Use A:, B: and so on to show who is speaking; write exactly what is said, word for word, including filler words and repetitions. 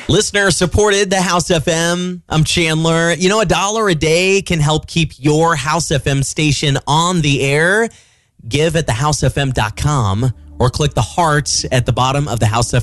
A: Listener supported the House F M. I'm Chandler. You know, a dollar a day can help keep your House F M station on the air. Give at the house f m dot com or click the hearts at the bottom of the House F M